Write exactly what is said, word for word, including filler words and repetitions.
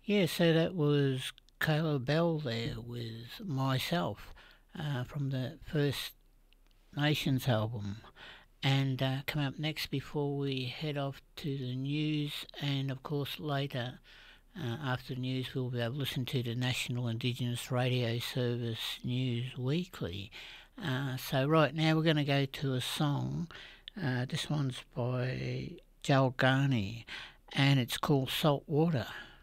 Yeah, so that was Kayla Bell there with Myself uh, from the First Nations album. And uh, come up next before we head off to the news, and of course later uh, after the news we'll be able to listen to the National Indigenous Radio Service News Weekly. Uh, so right now we're going to go to a song. Uh, this one's by Joel Garney and it's called Salt Water.